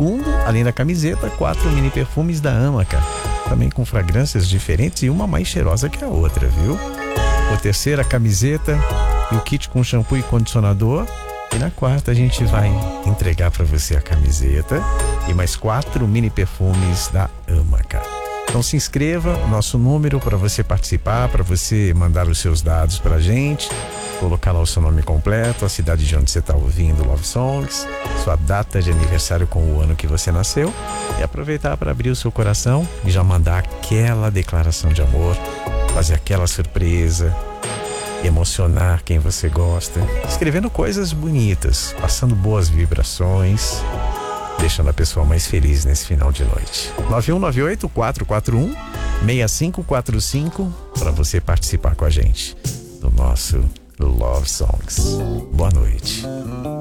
segundo, além da camiseta, 4 mini perfumes da Amaca, também com fragrâncias diferentes e uma mais cheirosa que a outra, viu? A terceira, a camiseta e o kit com shampoo e condicionador. E na quarta a gente vai entregar para você a camiseta e mais 4 mini perfumes da Amaca. Então se inscreva, nosso número para você participar, para você mandar os seus dados pra gente, colocar lá o seu nome completo, a cidade de onde você está ouvindo Love Songs, sua data de aniversário com o ano que você nasceu e aproveitar para abrir o seu coração e já mandar aquela declaração de amor, fazer aquela surpresa, emocionar quem você gosta, escrevendo coisas bonitas, passando boas vibrações, deixando a pessoa mais feliz nesse final de noite. 9198-441-6545 para você participar com a gente do nosso Love Songs. Boa noite.